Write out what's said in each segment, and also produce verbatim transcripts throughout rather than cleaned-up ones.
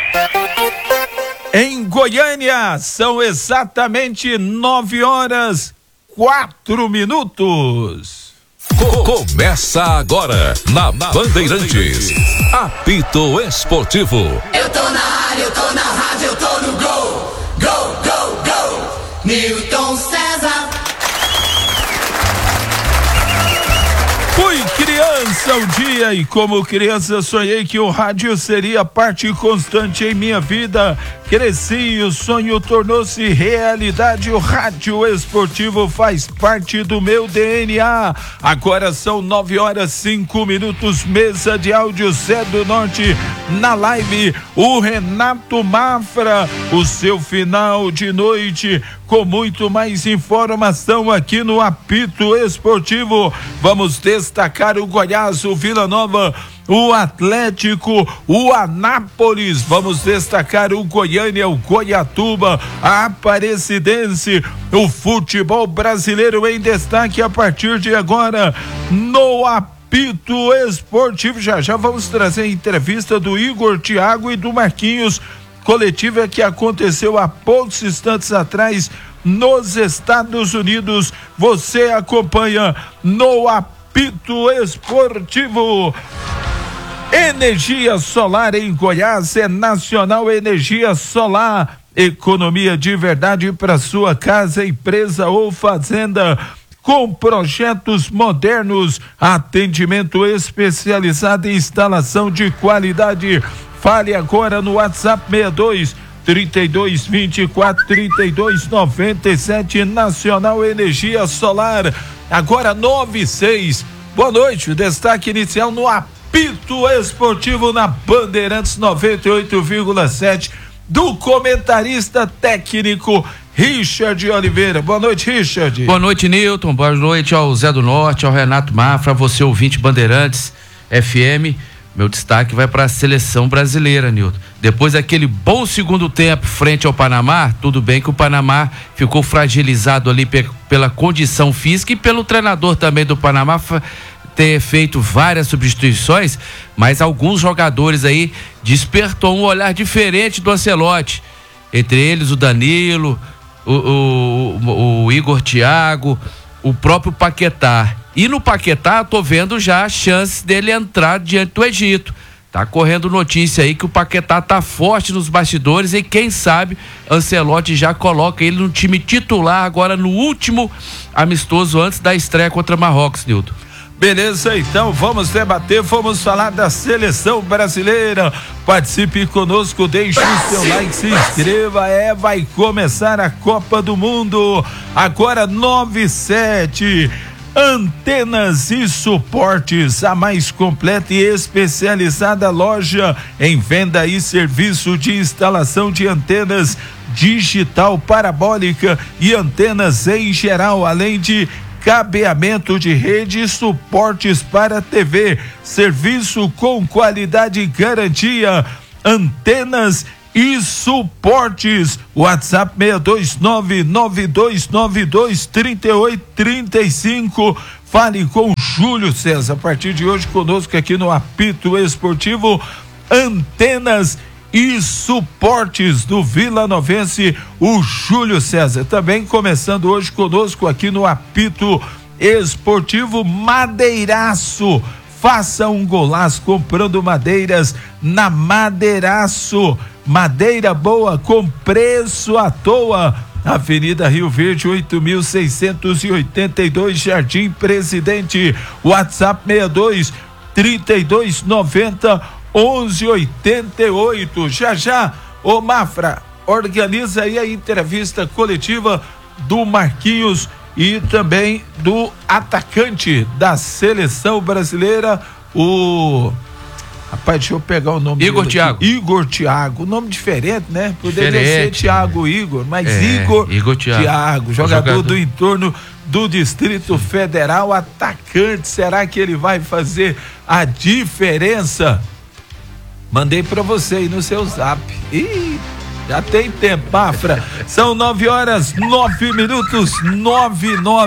Em Goiânia, são exatamente nove horas, quatro minutos. Começa agora, na, na Bandeirantes, apito esportivo. Eu tô na área, eu tô na rádio, eu tô no gol. Gol, gol, gol. Newton César. Fui criança um dia e como criança sonhei que o rádio seria parte constante em minha vida. Cresci e o sonho tornou-se realidade. O rádio esportivo faz parte do meu D N A. Agora são nove horas, cinco minutos, mesa de áudio Zé do Norte na live. O Renato Mafra, o seu final de noite com muito mais informação aqui no apito esportivo. Vamos destacar o Goiás, o Vila Nova, o Atlético, o Anápolis. Vamos destacar o Goiânia, o Goiatuba, a Aparecidense, o futebol brasileiro em destaque a partir de agora no apito esportivo. Já já vamos trazer a entrevista do Igor Thiago e do Marquinhos, coletiva que aconteceu há poucos instantes atrás nos Estados Unidos. Você acompanha no apito esportivo. Energia solar em Goiás é Nacional Energia Solar. Economia de verdade para sua casa, empresa ou fazenda. Com projetos modernos, atendimento especializado em instalação de qualidade. Fale agora no WhatsApp seis dois, trinta e dois, vinte e quatro, trinta e dois, noventa e sete, Nacional Energia Solar. Agora nove e seis. Boa noite, o destaque inicial no apito esportivo na Bandeirantes noventa e oito vírgula sete do comentarista técnico Richard Oliveira. Boa noite, Richard. Boa noite, Newton. Boa noite ao Zé do Norte, ao Renato Mafra, você ouvinte Bandeirantes F M. Meu destaque vai para a seleção brasileira, Nilton. Depois daquele bom segundo tempo frente ao Panamá, tudo bem que o Panamá ficou fragilizado ali pe- pela condição física e pelo treinador também do Panamá f- ter feito várias substituições, mas alguns jogadores aí despertou um olhar diferente do Ancelotti. Entre eles o Danilo, o, o, o Igor Thiago, o próprio Paquetá. E no Paquetá, tô vendo já a chance dele entrar diante do Egito. Tá correndo notícia aí que o Paquetá tá forte nos bastidores e quem sabe Ancelotti já coloca ele no time titular agora no último amistoso antes da estreia contra Marrocos, Nilton. Beleza, então vamos debater, vamos falar da seleção brasileira. Participe conosco, deixe o seu like, se inscreva, é, vai começar a Copa do Mundo. Agora nove e sete. Antenas e Suportes, a mais completa e especializada loja em venda e serviço de instalação de antenas digital, parabólica e antenas em geral, além de cabeamento de rede e suportes para T V, serviço com qualidade e garantia. Antenas e Suportes, WhatsApp seis dois nove, nove dois nove dois, três oito três cinco. Fale com Júlio César a partir de hoje conosco aqui no apito esportivo. Antenas e Suportes do Vila Novense, o Júlio César. Também começando hoje conosco aqui no apito esportivo, Madeiraço. Faça um golaço comprando madeiras na Madeiraço. Madeira boa com preço à toa. Avenida Rio Verde, oito mil seiscentos e oitenta e dois, Jardim Presidente. WhatsApp seis dois, trinta e dois, noventa, onze oitenta e oito. Já já, ô Mafra, organiza aí a entrevista coletiva do Marquinhos e também do atacante da seleção brasileira, o... Rapaz, deixa eu pegar o nome Igor Thiago. Igor Thiago, nome diferente, né? Poderia diferente, ser Thiago Igor, mas é, Igor, Igor Thiago, Thiago jogador, jogador do entorno do Distrito Federal, atacante. Será que ele vai fazer a diferença? Mandei pra você aí no seu zap. Ih, já tem tempo, Mafra. São nove horas, nove minutos, nove, nove.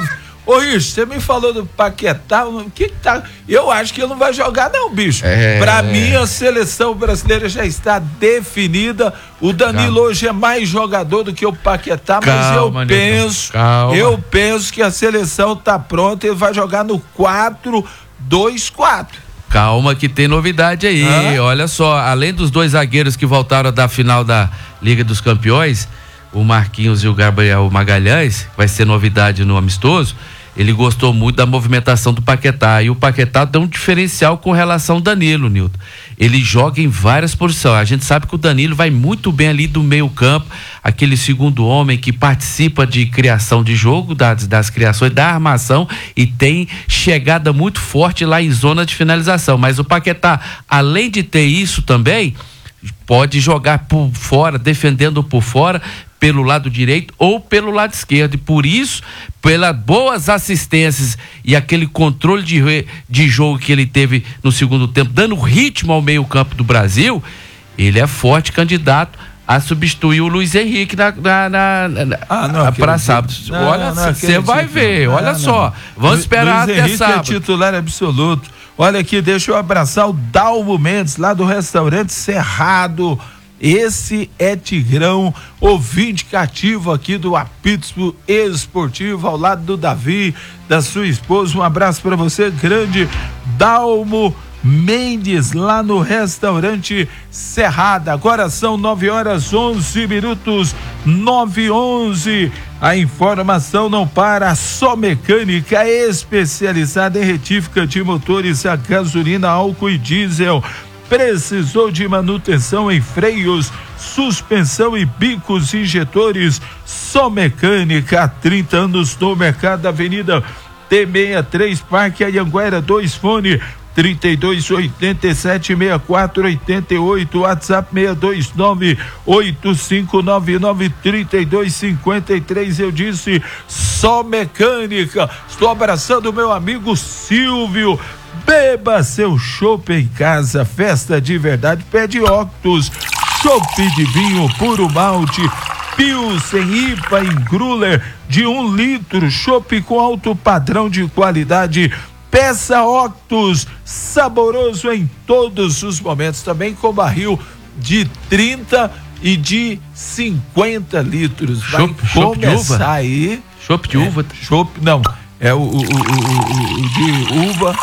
Ô, Rich, você me falou do Paquetá, o que que tá... Eu acho que ele não vai jogar não, bicho. É... Pra mim, a seleção brasileira já está definida. O Danilo calma. Hoje é mais jogador do que o Paquetá, calma, mas eu Nilton. penso, calma. eu penso que a seleção tá pronta, ele vai jogar no quatro dois quatro. Calma que tem novidade aí, ah? Olha só, além dos dois zagueiros que voltaram da final da Liga dos Campeões, o Marquinhos e o Gabriel Magalhães, vai ser novidade no amistoso, ele gostou muito da movimentação do Paquetá, e o Paquetá dá um diferencial com relação ao Danilo, Nilton. Ele joga em várias posições, a gente sabe que o Danilo vai muito bem ali do meio campo, aquele segundo homem que participa de criação de jogo, das, das criações, da armação, e tem chegada muito forte lá em zona de finalização, mas o Paquetá, além de ter isso também, pode jogar por fora, defendendo por fora, pelo lado direito ou pelo lado esquerdo, e por isso, pelas boas assistências e aquele controle de, de jogo que ele teve no segundo tempo, dando ritmo ao meio campo do Brasil, ele é forte candidato a substituir o Luiz Henrique na, na, na, na ah, não, para sábado. Não, olha, você vai ver, não, olha não, só, não. Vamos esperar Luiz até Henrique sábado. É titular absoluto. Olha aqui, deixa eu abraçar o Dalmo Mendes, lá do restaurante Cerrado. Esse é Tigrão, ouvinte cativo aqui do Apito Esportivo, ao lado do Davi, da sua esposa. Um abraço para você, grande Dalmo Mendes, lá no restaurante Cerrado. Agora são nove horas onze minutos, nove e onze. A informação não para, só mecânica especializada em retífica de motores a gasolina, álcool e diesel. Precisou de manutenção em freios, suspensão e bicos injetores, só mecânica, há trinta anos no mercado. Avenida T sessenta e três, Parque Anhanguera dois, fone trinta e dois, oitenta e sete, sessenta e quatro, oitenta e oito, WhatsApp seis dois nove, oito cinco nove nove, três dois cinco três. Eu disse só mecânica. Estou abraçando o meu amigo Silvio. Beba seu chopp em casa, festa de verdade, pede Octus, chopp de vinho puro malte, Pilsen, I P A, Ingruller, de um litro, chopp com alto padrão de qualidade, peça Octus, saboroso em todos os momentos, também com barril de trinta e de cinquenta litros, vai chopp, começar chopp de uva. Aí, chopp de uva, é, chopp, não, é o, o, o, o, o de uva.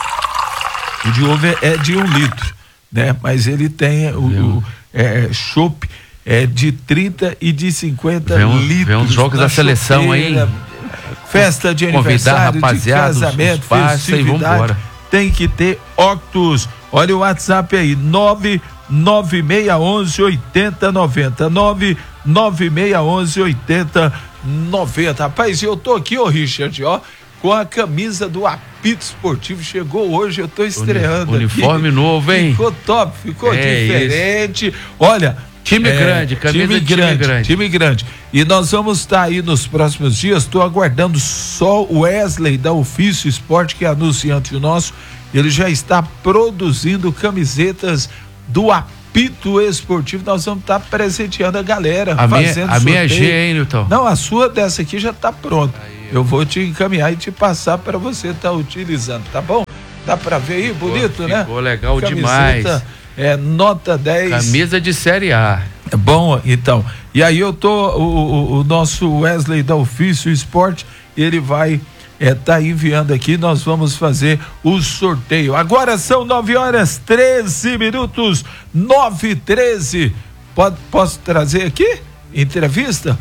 O de uva é de um litro, né? Mas ele tem o, o é, chopp é de trinta e de cinquenta vem um, litros. Vem uns jogos da seleção aí. Festa de aniversário, de casamento, festividade. Tem que ter Octus. Olha o WhatsApp aí, nove nove seis um um, oito zero nove zero, nove nove seis um um, oito zero nove zero. Rapaz, eu tô aqui, ô Richard, ó, com a camisa do Apito Esportivo, chegou hoje, eu tô estreando. Uniforme aqui. Novo, hein? Ficou top, ficou é diferente. Isso. Olha, time é, grande, camisa time, time grande, grande. Time grande. E nós vamos estar tá aí nos próximos dias, estou aguardando só o Wesley da Ofício Esporte, que é anunciante nosso, ele já está produzindo camisetas do Apito Esportivo, nós vamos estar tá presenteando a galera, a fazendo minha, a minha G, hein, Nilton? Não, a sua dessa aqui já está pronta. Aí. Eu vou te encaminhar e te passar para você estar tá utilizando, tá bom? Dá para ver aí? Bonito, ficou, né? Ficou legal Camiseta, demais. É nota dez. Camisa de Série A. É bom, então. E aí eu tô, o, o, o nosso Wesley da Ofício Esporte, ele vai é, tá enviando aqui, nós vamos fazer o sorteio. Agora são nove horas treze minutos, nove e treze. Pode, posso trazer aqui? Entrevista?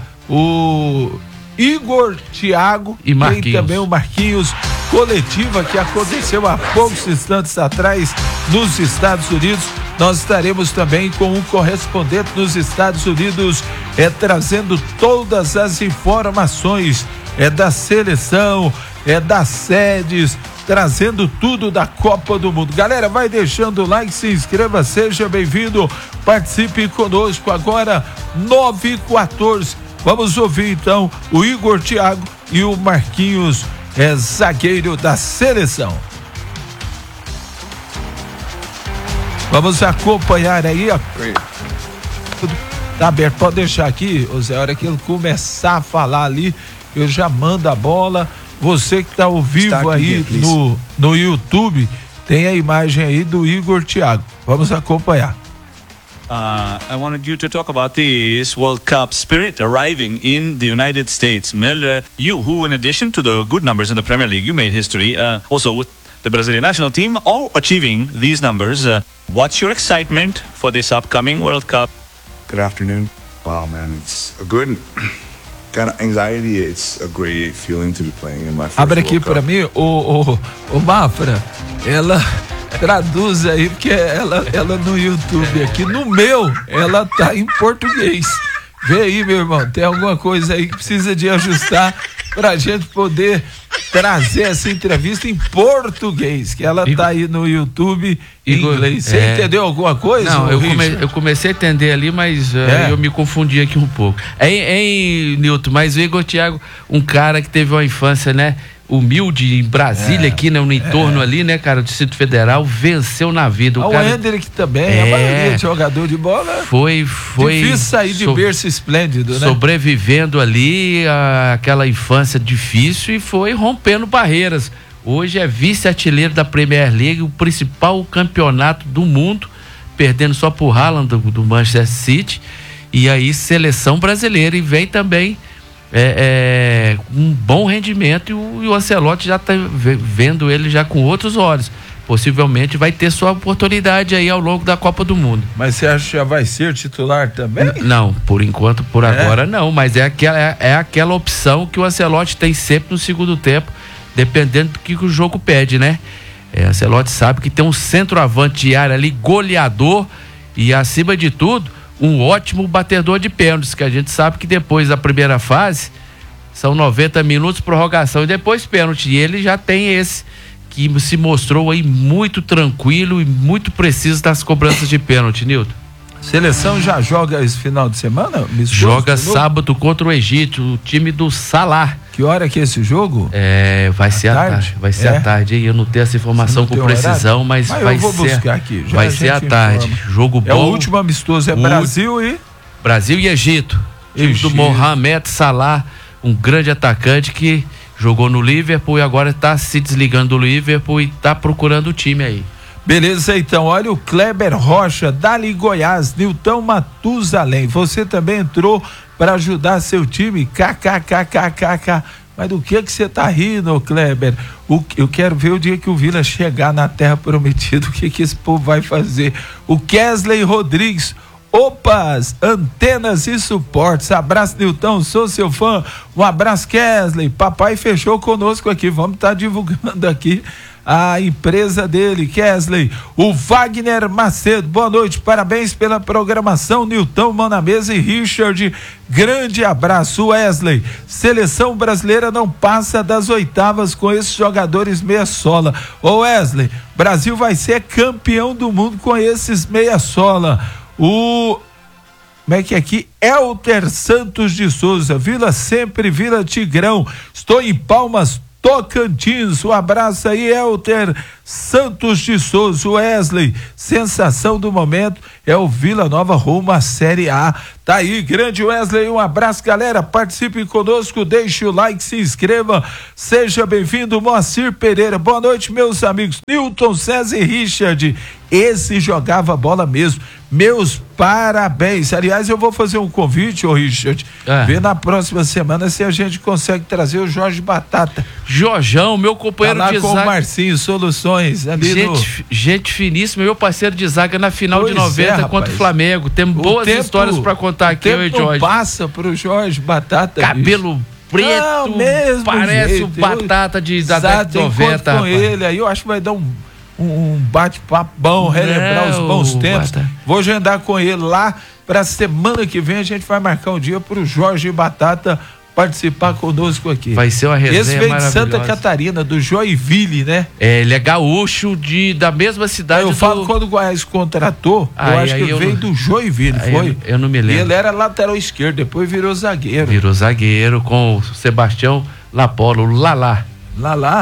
O Igor, Thiago e Marquinhos. Tem também o Marquinhos, coletiva que aconteceu há poucos instantes atrás nos Estados Unidos. Nós estaremos também com um correspondente nos Estados Unidos, é, trazendo todas as informações é, da seleção, é, das sedes, trazendo tudo da Copa do Mundo. Galera, vai deixando o like, se inscreva, seja bem-vindo, participe conosco agora, nove e quatorze. Vamos ouvir então o Igor, Thiago e o Marquinhos, é, zagueiro da seleção. Vamos acompanhar aí, ó. Tá aberto, pode deixar aqui, ô Zé, a hora que ele começar a falar ali, eu já mando a bola Você que está ao vivo Destaque aí aqui, no, no YouTube, tem a imagem aí do Igor Thiago. Vamos acompanhar. Uh, I wanted you to talk about this World Cup spirit arriving in the United States. Mel, uh, you who, in addition to the good numbers in the Premier League, you made history uh, also with the Brazilian national team, all achieving these numbers. Uh, what's your excitement for this upcoming World Cup? Good afternoon. Wow, man, it's a good kind of anxiety. It's a great feeling to be playing in my first Abre aqui World Cup. para mim, o, o, o Mafra, ela traduz aí, porque ela, ela no YouTube aqui, no meu, ela tá em português. Vê aí, meu irmão, tem alguma coisa aí que precisa de ajustar pra gente poder trazer essa entrevista em português, que ela tá aí no YouTube em Igor, inglês. Você é... entendeu alguma coisa? Não, eu, come, Richard? eu comecei a entender ali, mas uh, É. eu me confundi aqui um pouco. Hein, hein, Nilton, mas o Igor Thiago, um cara que teve uma infância, né, humilde em Brasília, É, aqui, né, no entorno é. ali, né, cara, do Distrito Federal, venceu na vida. O O cara Hendrick também, É. a maioria de jogador de bola. foi, foi Difícil sair de so- berço esplêndido, né? sobrevivendo ali a, aquela infância difícil e foi rompendo barreiras. Hoje é vice-artilheiro da Premier League, o principal campeonato do mundo, perdendo só pro Haaland do, do Manchester City, e aí seleção brasileira, e vem também é, é, um bom rendimento, e o, e o Ancelotti já tá ve- vendo ele já com outros olhos. Possivelmente vai ter sua oportunidade aí ao longo da Copa do Mundo. Mas você acha que já vai ser titular também? N- Não, por enquanto, por É? agora não, mas é aquela, é, é aquela opção que o Ancelotti tem sempre no segundo tempo, dependendo do que o jogo pede, né? É, o Ancelotti sabe que tem um centroavante de área ali, goleador, e acima de tudo, um ótimo batedor de pênaltis, que a gente sabe que depois da primeira fase são noventa minutos, prorrogação e depois pênalti, e ele já tem esse que se mostrou aí muito tranquilo e muito preciso das cobranças de pênalti, Nilton. Seleção já joga esse final de semana? Amistoso Joga de novo? sábado contra o Egito, o time do Salah. Que hora que é esse jogo? É, vai ser à tarde? tarde. Vai ser É? à tarde, hein? Eu não tenho essa informação Você com não tem precisão, horário? mas, Mas vai eu vou ser. buscar aqui, já vai a ser à gente tarde. informa. Jogo É o bom. último amistoso, é O- Brasil e Brasil e Egito. Time Egito. do Mohamed Salah, um grande atacante que jogou no Liverpool e agora está se desligando do Liverpool e está procurando o time aí. Beleza, então, olha o Kleber Rocha, Dali Goiás, Nilton Matusalém. Você também entrou para ajudar seu time, kkkkkk. Mas do que que você tá rindo, Kleber? O, eu quero ver o dia que o Vila chegar na Terra Prometida, o que que esse povo vai fazer. O Kesley Rodrigues, Opas, antenas e suportes. Abraço, Nilton, sou seu fã. Um abraço, Kesley. Papai fechou conosco aqui. Vamos estar tá divulgando aqui a empresa dele, Kesley. O Wagner Macedo, boa noite, parabéns pela programação, Nilton, mão na mesa e Richard, grande abraço. Wesley, seleção brasileira não passa das oitavas com esses jogadores meia sola. Ô Wesley, Brasil vai ser campeão do mundo com esses meia sola. O como é que é aqui? Elter Santos de Souza, Vila sempre, Vila Tigrão, estou em Palmas, Tocantins. Um abraço aí, Elter Santos de Souza. Wesley, sensação do momento é o Vila Nova rumo à Série A. Tá aí, grande Wesley, um abraço, galera, participe conosco, deixe o like, se inscreva, seja bem-vindo. Moacir Pereira, boa noite, meus amigos. Nilton, César e Richard, esse jogava bola mesmo, meus parabéns. Aliás, eu vou fazer um convite, ô Richard, É. ver na próxima semana se a gente consegue trazer o Jorge Batata. Jorjão, meu Tá companheiro lá de com o zaga. Marcinho Soluções, ali no... Gente, gente finíssima, meu parceiro de zaga na final Pois de noventa é, rapaz. contra o Flamengo. Temos O boas tempo- histórias pra contar o aqui, eu e tempo não Jorge. passa pro Jorge Batata. Cabelo preto, Não, mesmo parece jeito. o Batata de, da Sabe, década de tem encontro noventa, com rapaz. ele, aí eu acho que vai dar um, um, um bate-papo bom, relembrar Não, os bons tempos. Batata. Vou agendar com ele lá pra semana que vem, a gente vai marcar um dia pro Jorge Batata participar conosco aqui. Vai ser uma resenha Esse veio de Santa maravilhosa. Catarina, do Joinville, né? É, ele é gaúcho de, da mesma cidade Eu do... falo quando o Goiás contratou, eu Aí- acho aí que eu veio não- do Joinville, Aí foi? eu- eu não me lembro. E ele era lateral esquerdo, depois virou zagueiro. Virou zagueiro com o Sebastião Lapolo, Lalá. Lá lá,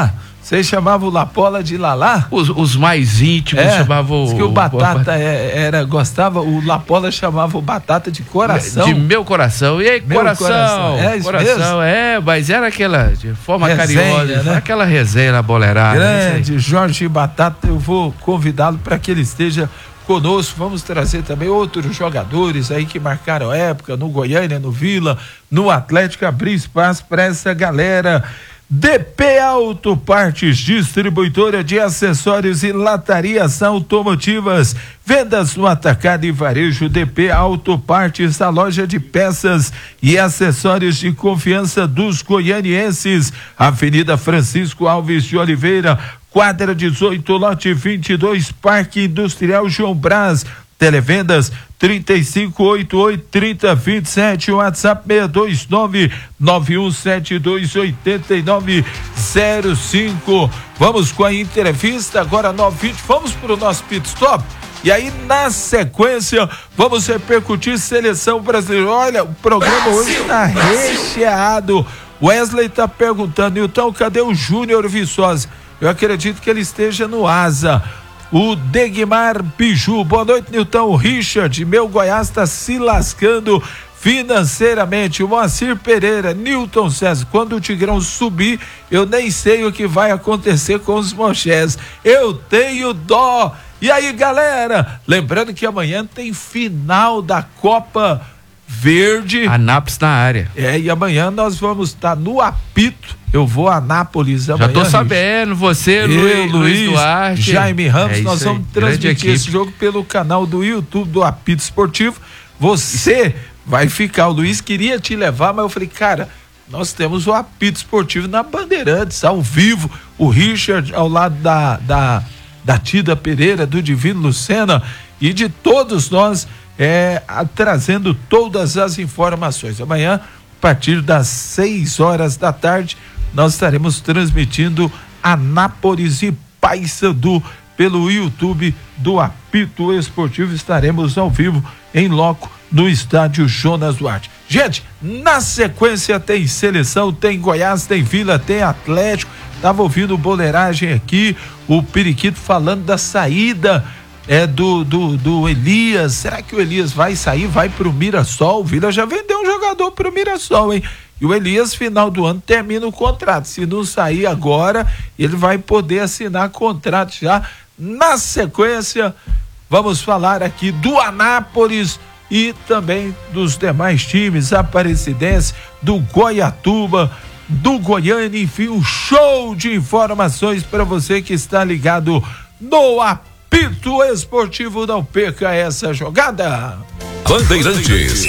Vocês chamavam o Lapola de Lalá? Os, os mais íntimos É, chamavam diz que o Batata é, era, gostava, o Lapola chamava o Batata de coração. De meu coração. E aí, Meu coração? coração. É isso coração, mesmo? é, mas era aquela, de forma Resenha, carinhosa, né? aquela resenha na boleirada. Grande Jorge Batata, eu vou convidá-lo para que ele esteja conosco. Vamos trazer também outros jogadores aí que marcaram época no Goiânia, no Vila, no Atlético, abrir espaço para essa galera. D P Auto Partes, distribuidora de acessórios e latarias automotivas, vendas no atacado e varejo. D P Auto Partes, a loja de peças e acessórios de confiança dos goianienses. Avenida Francisco Alves de Oliveira, quadra dezoito, lote vinte e dois, Parque Industrial João Brás. Televendas trinta e cinco, oitenta e oito, trinta, vinte e sete, WhatsApp seis dois nove, nove um sete dois, oito nove zero cinco. Vamos com a entrevista agora nove e vinte. Vamos para o nosso pit stop. E aí, na sequência, vamos repercutir seleção brasileira. Olha, o programa hoje está recheado. Wesley está perguntando, então, cadê o Júnior Viçosa? Eu acredito que ele esteja no Asa. O Degmar Biju, boa noite, Nilton. O Richard, meu Goiás está se lascando financeiramente. O Moacir Pereira, Nilton César, quando o Tigrão subir, eu nem sei o que vai acontecer com os Mochés. Eu tenho dó. E aí, galera, lembrando que amanhã tem final da Copa Verde. Anápolis na área. É, e amanhã nós vamos estar no apito. Eu vou a Anápolis amanhã. Já tô sabendo, você, eu, Luiz, Luiz, Luiz Duarte, Jaime Ramos, é nós vamos aí. transmitir esse jogo pelo canal do YouTube do Apito Esportivo. Você vai ficar, o Luiz queria te levar, mas eu falei, cara, nós temos o Apito Esportivo na Bandeirantes, ao vivo, o Richard ao lado da, da, da Tida Pereira, do Divino Lucena e de todos nós, é, a, trazendo todas as informações. Amanhã, a partir das seis horas da tarde, nós estaremos transmitindo Anápolis e Paysandu pelo YouTube do Apito Esportivo. Estaremos ao vivo em loco no estádio Jonas Duarte. Gente, na sequência tem seleção, tem Goiás, tem Vila, tem Atlético. Tava ouvindo boleiragem aqui, o Periquito falando da saída é do, do, do Elias. Será que o Elias vai sair, vai pro Mirassol? O Vila já vendeu um jogador pro Mirassol, hein? E o Elias, final do ano, termina o contrato. Se não sair agora, ele vai poder assinar contrato já. Na sequência, vamos falar aqui do Anápolis e também dos demais times, Aparecidense, do Goiatuba, do Goiânia, enfim, um show de informações para você que está ligado no Apito Esportivo. Não perca essa jogada. Bandeirantes,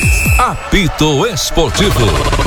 Apito Esportivo.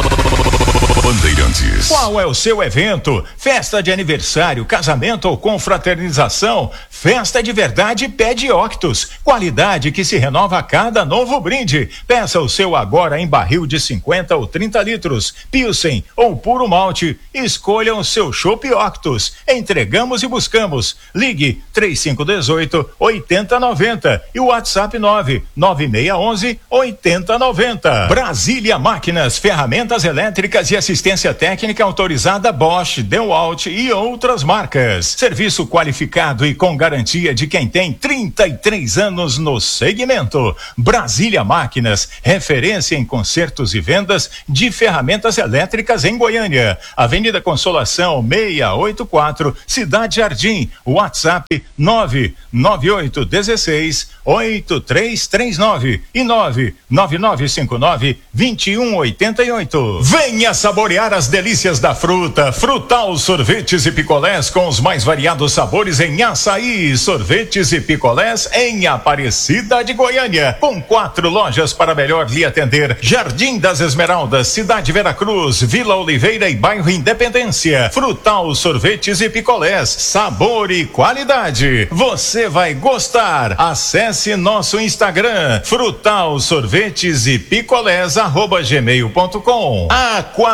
Bandeirantes. Qual é o seu evento? Festa de aniversário, casamento ou confraternização? Festa de verdade pede Octus. Qualidade que se renova a cada novo brinde. Peça o seu agora em barril de cinquenta ou trinta litros, Pilsen ou puro malte. Escolha o seu chopp Octus. Entregamos e buscamos. Ligue trinta e cinco dezoito, oitenta noventa e o WhatsApp nove nove seis onze, oitenta noventa. Brasília Máquinas, ferramentas elétricas e assistência técnica autorizada Bosch, DeWalt e outras marcas. Serviço qualificado e com garantia de quem tem trinta e três anos no segmento. Brasília Máquinas, referência em consertos e vendas de ferramentas elétricas em Goiânia. Avenida Consolação seiscentos e oitenta e quatro, Cidade Jardim. WhatsApp nove nove oito um seis, oito três três nove e nove nove nove cinco nove, dois um oito oito. Venha saborear as delícias da fruta. Frutal Sorvetes e Picolés com os mais variados sabores em açaí. Sorvetes e picolés em Aparecida de Goiânia, com quatro lojas para melhor lhe atender: Jardim das Esmeraldas, Cidade Veracruz, Vila Oliveira e Bairro Independência. Frutal Sorvetes e Picolés, sabor e qualidade. Você vai gostar. Acesse nosso Instagram, Frutal Sorvetes e Picolés arroba gmail ponto com. Aqua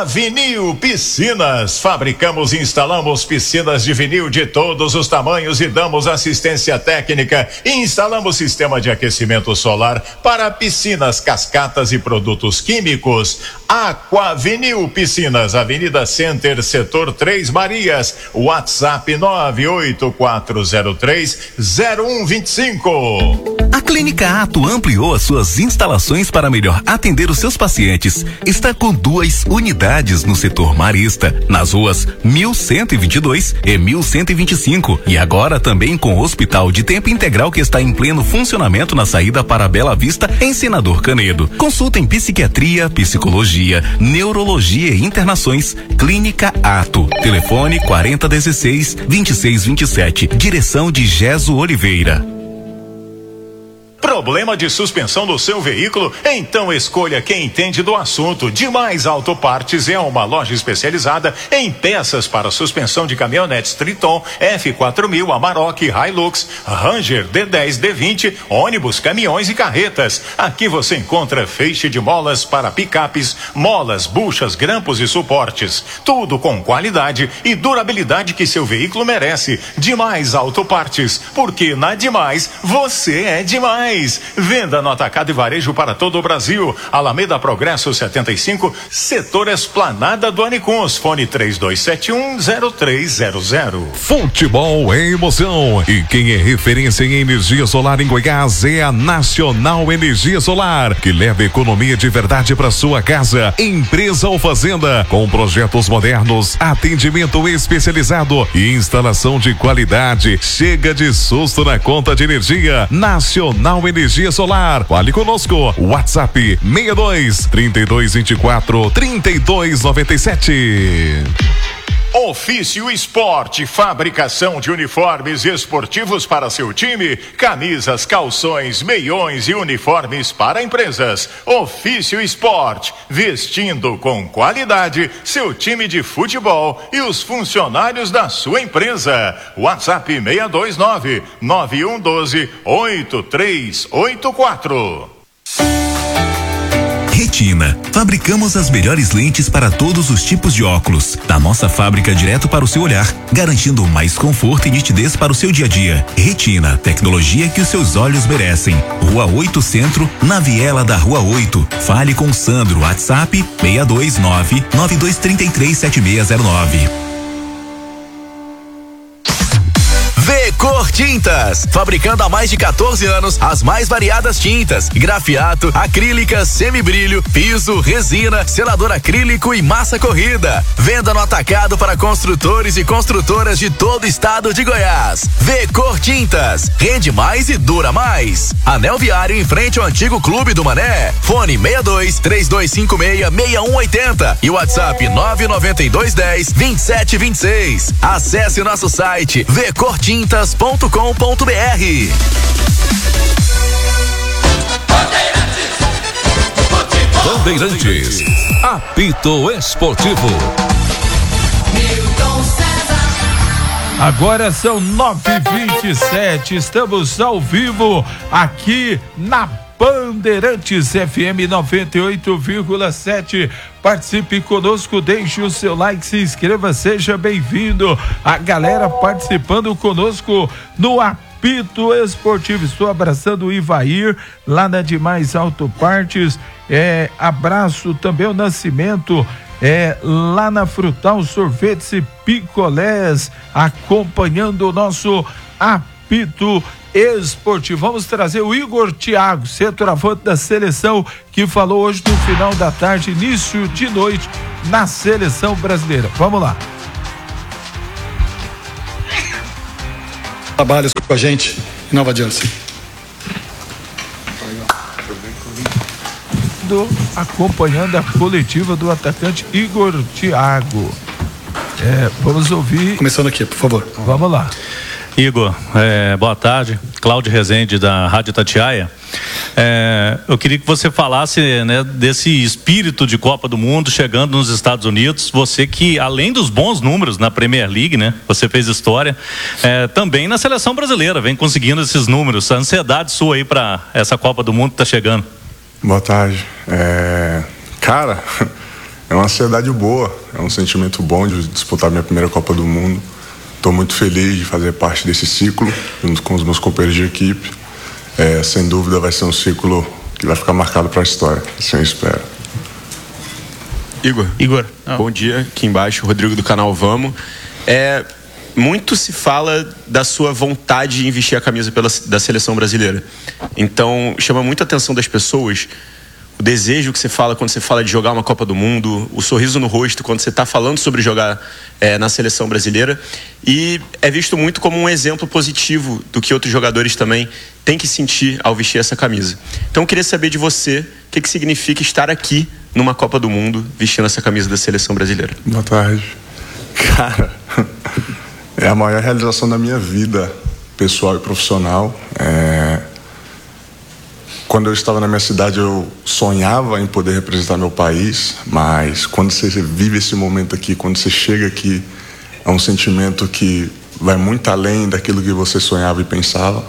Aquavinil Piscinas. Fabricamos e instalamos piscinas de vinil de todos os tamanhos e damos assistência técnica. E instalamos sistema de aquecimento solar para piscinas, cascatas e produtos químicos. Aquavinil Piscinas, Avenida Center, Setor Três Marias. WhatsApp nove oito quatro zero três zero um dois cinco. A Clínica Ato ampliou as suas instalações para melhor atender os seus pacientes. Está com duas unidades no setor marista, nas ruas mil cento e vinte e dois e mil cento e vinte e cinco. E agora também com o Hospital de Tempo Integral, que está em pleno funcionamento na saída para Bela Vista, em Senador Canedo. Consulta em psiquiatria, psicologia, neurologia e internações. Clínica Ato. Telefone quarenta dezesseis, vinte e seis vinte e sete. Direção de Geso Oliveira. Problema de suspensão do seu veículo? Então escolha quem entende do assunto. Demais Autopartes é uma loja especializada em peças para suspensão de caminhonetes Triton, F quatro mil, Amarok, Hilux, Ranger, D dez, D vinte, ônibus, caminhões e carretas. Aqui você encontra feixe de molas para picapes, molas, buchas, grampos e suportes. Tudo com qualidade e durabilidade que seu veículo merece. Demais Autopartes, porque na Demais você é demais. Venda no atacado e varejo para todo o Brasil. Alameda Progresso setenta e cinco, setor Esplanada do Anicuns. Fone três dois sete um zero três zero zero. Futebol é emoção. E quem é referência em energia solar em Goiás é a Nacional Energia Solar, que leva economia de verdade para sua casa. Empresa ou fazenda, com projetos modernos, atendimento especializado e instalação de qualidade. Chega de susto na conta de energia. Nacional Energia Solar. Fale conosco. WhatsApp seis dois, trinta e dois vinte e quatro, trinta e dois noventa e sete. Ofício Esporte, fabricação de uniformes esportivos para seu time, camisas, calções, meiões e uniformes para empresas. Ofício Esporte, vestindo com qualidade seu time de futebol e os funcionários da sua empresa. WhatsApp seis dois nove, nove um um dois, oito três oito quatro. Retina. Fabricamos as melhores lentes para todos os tipos de óculos. Da nossa fábrica direto para o seu olhar, garantindo mais conforto e nitidez para o seu dia a dia. Retina, tecnologia que os seus olhos merecem. Rua oito Centro, na viela da Rua oito. Fale com Sandro, WhatsApp seis dois nove, nove dois três três, sete seis zero nove. Vecor Tintas, fabricando há mais de quatorze anos as mais variadas tintas: grafiato, acrílicas, semibrilho, piso, resina, selador acrílico e massa corrida. Venda no atacado para construtores e construtoras de todo o estado de Goiás. Vecor Tintas, rende mais e dura mais. Anel Viário em frente ao antigo Clube do Mané. Fone seis dois, três dois cinco seis, seis um oito zero e WhatsApp nove nove dois um zero, vinte e sete vinte e seis. Acesse nosso site vecor tintas ponto com ponto br. Bandeirantes, apito esportivo. Agora são nove e vinte e sete, estamos ao vivo aqui na Bandeirantes F M noventa e oito vírgula sete. Participe conosco, deixe o seu like, se inscreva, seja bem-vindo. A galera participando conosco no apito esportivo. Estou abraçando o Ivair lá na Demais Autopartes. É, abraço também o Nascimento. É, lá na Frutal Sorvetes e Picolés, acompanhando o nosso apito esportivo. Vamos trazer o Igor Thiago, centroavante da seleção, que falou hoje no final da tarde, início de noite, na seleção brasileira. Vamos lá. Trabalhos com a gente em Nova Jersey. Acompanhando a coletiva do atacante Igor Thiago. É, vamos ouvir. Começando aqui, por favor. Vamos lá. Igor, é, boa tarde. Cláudio Rezende, da Rádio Itatiaia. É, eu queria que você falasse, né, desse espírito de Copa do Mundo chegando nos Estados Unidos. Você que, além dos bons números na Premier League, né, você fez história, é, também na seleção brasileira, vem conseguindo esses números. A ansiedade sua aí para essa Copa do Mundo que tá chegando. Boa tarde. É, cara, é uma ansiedade boa, é um sentimento bom de disputar minha primeira Copa do Mundo. Estou muito feliz de fazer parte desse ciclo, junto com os meus companheiros de equipe. É, sem dúvida vai ser um ciclo que vai ficar marcado para a história, assim eu espero. Igor, Igor. Bom dia, aqui embaixo, Rodrigo do canal Vamos. É, muito se fala da sua vontade em vestir a camisa pela, da seleção brasileira. Então, chama muita atenção das pessoas o desejo que você fala quando você fala de jogar uma Copa do Mundo, o sorriso no rosto quando você está falando sobre jogar é, na seleção brasileira, e é visto muito como um exemplo positivo do que outros jogadores também têm que sentir ao vestir essa camisa. Então eu queria saber de você o que, que significa estar aqui numa Copa do Mundo vestindo essa camisa da seleção brasileira. Boa tarde. Cara, é a maior realização da minha vida pessoal e profissional. É... Quando eu estava na minha cidade, eu sonhava em poder representar meu país, mas quando você vive esse momento aqui, quando você chega aqui, é um sentimento que vai muito além daquilo que você sonhava e pensava.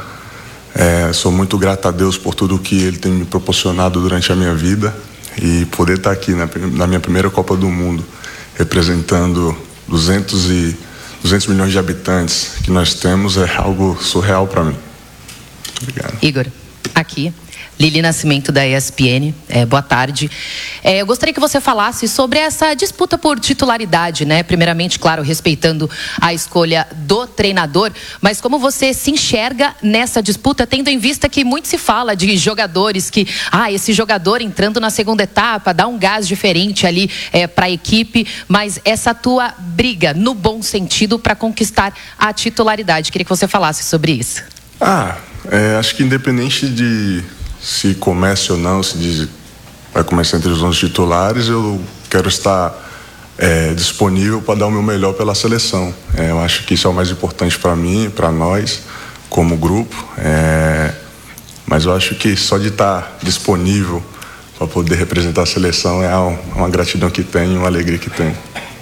É, sou muito grato a Deus por tudo que Ele tem me proporcionado durante a minha vida, e poder estar aqui na, na minha primeira Copa do Mundo, representando duzentos milhões de habitantes que nós temos, é algo surreal para mim. Obrigado. Igor, aqui. Lili Nascimento, da E S P N, é, boa tarde. É, eu gostaria que você falasse sobre essa disputa por titularidade, né? Primeiramente, claro, respeitando a escolha do treinador, mas como você se enxerga nessa disputa, tendo em vista que muito se fala de jogadores que, ah, esse jogador entrando na segunda etapa, dá um gás diferente ali é, para a equipe, mas essa tua briga, no bom sentido, para conquistar a titularidade. Queria que você falasse sobre isso. Ah, é, acho que independente de se comece ou não, se diz, vai começar entre os onze titulares, eu quero estar é, disponível para dar o meu melhor pela seleção. É, eu acho que isso é o mais importante para mim, para nós, como grupo. É, mas eu acho que só de estar disponível para poder representar a seleção é uma gratidão que tenho, uma alegria que tenho.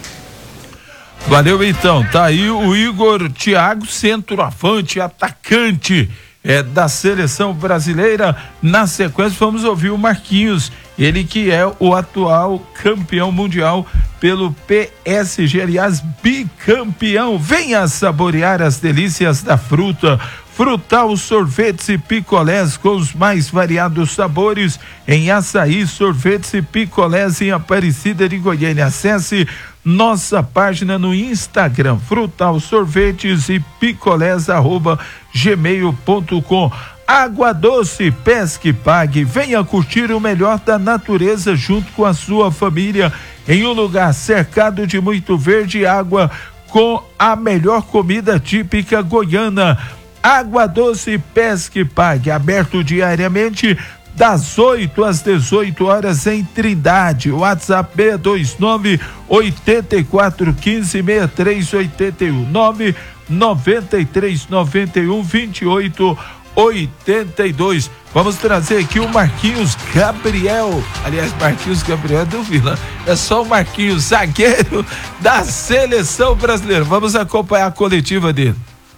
Valeu então, tá aí o Igor Thiago, centroavante, atacante É, da seleção brasileira. Na sequência vamos ouvir o Marquinhos, ele que é o atual campeão mundial pelo P S G, aliás, bicampeão. Venha saborear as delícias da fruta. Frutal, sorvetes e picolés com os mais variados sabores em açaí, sorvetes e picolés em Aparecida de Goiânia. Acesse nossa página no Instagram, Frutal Sorvetes e Picolés, arroba gmail ponto com. Água Doce, pesque e pague. Venha curtir o melhor da natureza junto com a sua família em um lugar cercado de muito verde e água, com a melhor comida típica goiana. Água Doce, pesque e pague, aberto diariamente das oito às dezoito horas em Trindade. WhatsApp seis dois nove, oito quatro um cinco, seis três oito um, nove nove três nove um, dois oito oito dois. Vamos trazer aqui o Marquinhos Gabriel. Aliás, Marquinhos Gabriel é do Vila. É só o Marquinhos, zagueiro da seleção brasileira. Vamos acompanhar a coletiva dele.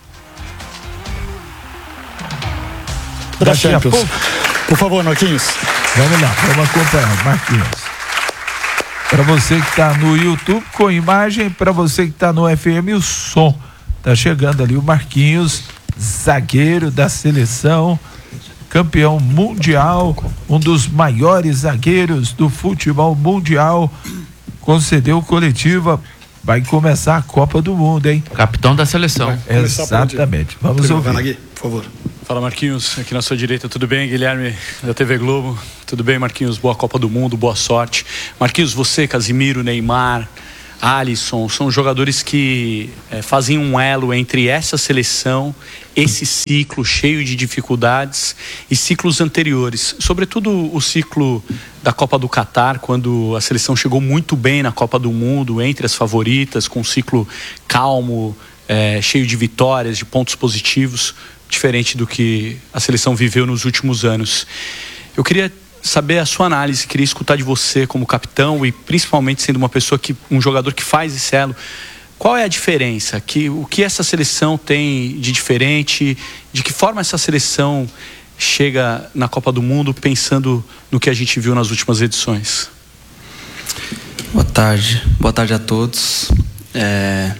Da Champions. Por favor, Marquinhos. Vamos lá, vamos acompanhar, Marquinhos. Para você que está no YouTube com imagem, para você que está no F M, o som. Tá chegando ali o Marquinhos, zagueiro da seleção, campeão mundial, um dos maiores zagueiros do futebol mundial. Concedeu coletiva. Vai começar a Copa do Mundo, hein? Capitão da seleção. Exatamente. Vamos ouvir. Aqui, por favor. Fala, Marquinhos, aqui na sua direita, tudo bem? Guilherme da T V Globo, tudo bem, Marquinhos? Boa Copa do Mundo, boa sorte. Marquinhos, você, Casimiro, Neymar, Alisson, são jogadores que é, fazem um elo entre essa seleção, esse ciclo cheio de dificuldades e ciclos anteriores, sobretudo o ciclo da Copa do Catar, quando a seleção chegou muito bem na Copa do Mundo, entre as favoritas, com um ciclo calmo, é, cheio de vitórias, de pontos positivos, diferente do que a seleção viveu nos últimos anos. Eu queria saber a sua análise, queria escutar de você como capitão e principalmente sendo uma pessoa que, um jogador que faz esse elo. Qual é a diferença? Que, o que essa seleção tem de diferente? De que forma essa seleção chega na Copa do Mundo pensando no que a gente viu nas últimas edições? Boa tarde, boa tarde a todos. É...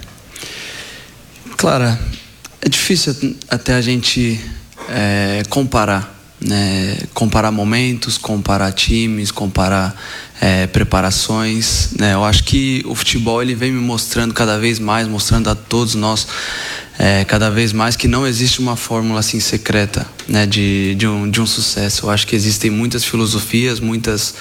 Clara, é difícil até a gente é, comparar, né? Comparar momentos, comparar times, comparar é, preparações, né? Eu acho que o futebol ele vem me mostrando cada vez mais, mostrando a todos nós é, cada vez mais que não existe uma fórmula assim secreta, né? De, de, um, de um sucesso. Eu acho que existem muitas filosofias, muitas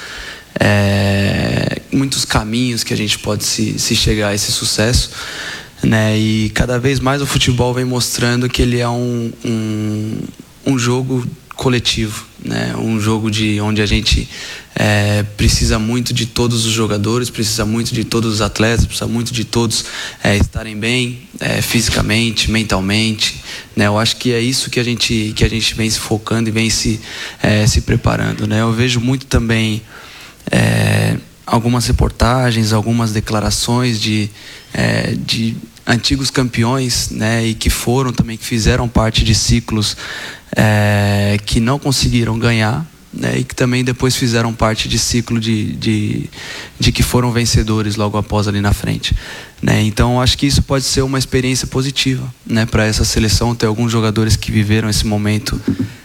é, muitos caminhos que a gente pode se, se chegar a esse sucesso. Né? E cada vez mais o futebol vem mostrando que ele é um, um, um jogo coletivo, né? Um jogo de, onde a gente é, precisa muito de todos os jogadores, precisa muito de todos os atletas, precisa muito de todos é, estarem bem é, fisicamente, mentalmente, né? Eu acho que é isso que a gente, que a gente vem se focando e vem se, é, se preparando, né? Eu vejo muito também é, algumas reportagens, algumas declarações de, é, de antigos campeões, né, e que foram também, que fizeram parte de ciclos é, que não conseguiram ganhar, né, e que também depois fizeram parte de ciclo de, de, de que foram vencedores logo após ali na frente. Né? Então acho que isso pode ser uma experiência positiva, né, para essa seleção, ter alguns jogadores que viveram esse momento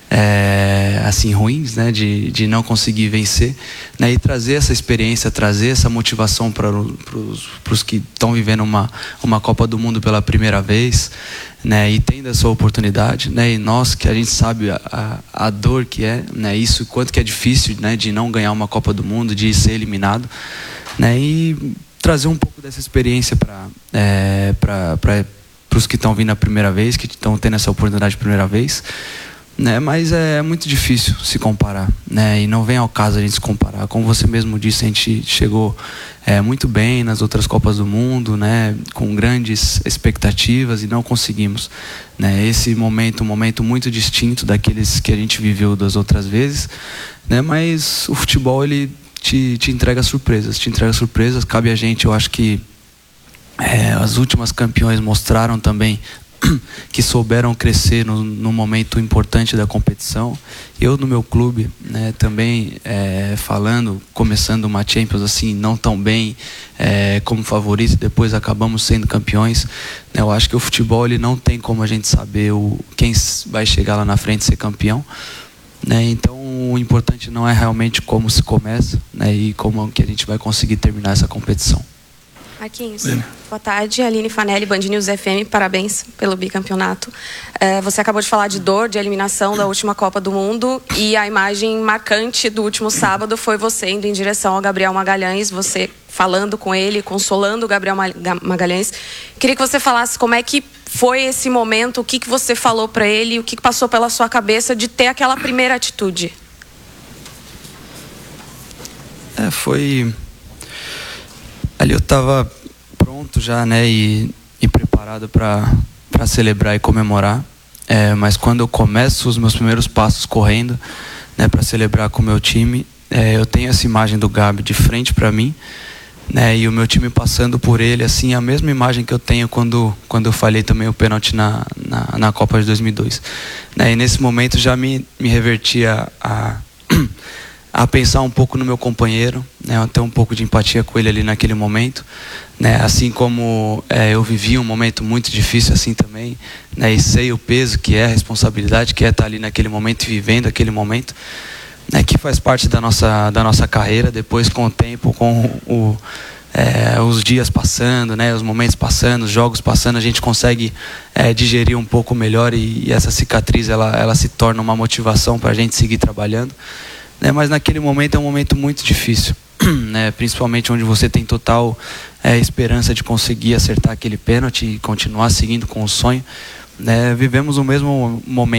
É, assim ruins, né, de, de não conseguir vencer, né, e trazer essa experiência, trazer essa motivação para os que estão vivendo uma, uma Copa do Mundo pela primeira vez, né, e tendo essa oportunidade, né, e nós que a gente sabe a, a, a dor que é, né, isso, quanto que é difícil, né, de não ganhar uma Copa do Mundo, de ser eliminado, né, e trazer um pouco dessa experiência para é, para os que estão vindo a primeira vez, que estão tendo essa oportunidade a primeira vez. Né, mas é muito difícil se comparar, né, e não vem ao caso a gente se comparar. Como você mesmo disse, a gente chegou é, muito bem nas outras Copas do Mundo, né, com grandes expectativas e não conseguimos, né, esse momento, um momento muito distinto daqueles que a gente viveu das outras vezes, né, mas o futebol ele te, te entrega surpresas, te entrega surpresas, cabe a gente, eu acho que é, as últimas campeões mostraram também que souberam crescer no, no momento importante da competição. Eu no meu clube, né, também é, falando, começando uma Champions assim não tão bem é, como favorito, depois acabamos sendo campeões. Né, eu acho que o futebol ele não tem como a gente saber o, quem vai chegar lá na frente e ser campeão. Né, então o importante não é realmente como se começa, né, e como que a gente vai conseguir terminar essa competição. Marquinhos, boa tarde, Aline Fanelli, Band News F M, parabéns pelo bicampeonato. É, você acabou de falar de dor, de eliminação da última Copa do Mundo, e a imagem marcante do último sábado foi você indo em direção ao Gabriel Magalhães, você falando com ele, consolando o Gabriel Magalhães. Queria que você falasse como é que foi esse momento, o que, que você falou para ele, o que, que passou pela sua cabeça de ter aquela primeira atitude. É, foi... Ali eu estava pronto já, né, e, e preparado para para celebrar e comemorar. É, mas quando eu começo os meus primeiros passos correndo, né, para celebrar com o meu time, é, eu tenho essa imagem do Gabi de frente para mim, né, e o meu time passando por ele, assim, a mesma imagem que eu tenho quando quando eu falhei também o pênalti na, na na Copa de dois mil e dois. Né, e nesse momento já me me revertia a a pensar um pouco no meu companheiro, né, ter um pouco de empatia com ele ali naquele momento, né, assim como é, eu vivi um momento muito difícil assim também, né, e sei o peso que é, a responsabilidade que é estar ali naquele momento e vivendo aquele momento, né, que faz parte da nossa, da nossa carreira. Depois, com o tempo, com o, é, os dias passando, né, os momentos passando, os jogos passando, a gente consegue é, digerir um pouco melhor, e, e essa cicatriz ela, ela se torna uma motivação para a gente seguir trabalhando. Né, mas naquele momento é um momento muito difícil, né, principalmente onde você tem total é, esperança de conseguir acertar aquele pênalti e continuar seguindo com o sonho. Né, vivemos o mesmo momento